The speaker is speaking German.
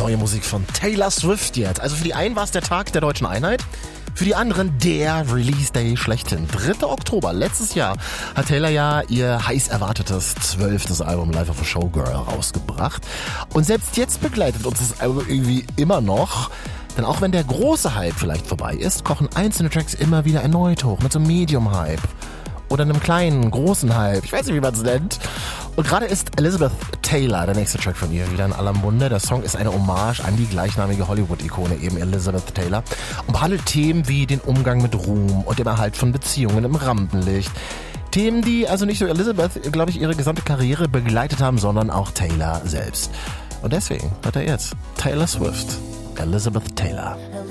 Neue Musik von Taylor Swift jetzt. Also für die einen war es der Tag der deutschen Einheit, für die anderen der Release Day schlechthin. 3. Oktober letztes Jahr hat Taylor ja ihr heiß erwartetes 12. Album Life of a Showgirl rausgebracht. Und selbst jetzt begleitet uns das Album irgendwie immer noch. Denn auch wenn der große Hype vielleicht vorbei ist, kochen einzelne Tracks immer wieder erneut hoch mit so einem Medium-Hype. Oder einem kleinen, großen Hype. Ich weiß nicht, wie man es nennt. Und gerade ist Elizabeth Taylor, der nächste Track von ihr, wieder in aller Munde. Der Song ist eine Hommage an die gleichnamige Hollywood-Ikone, eben Elizabeth Taylor, und behandelt Themen wie den Umgang mit Ruhm und dem Erhalt von Beziehungen im Rampenlicht. Themen, die also nicht nur Elizabeth, glaube ich, ihre gesamte Karriere begleitet haben, sondern auch Taylor selbst. Und deswegen hört er jetzt Taylor Swift, Elizabeth Taylor.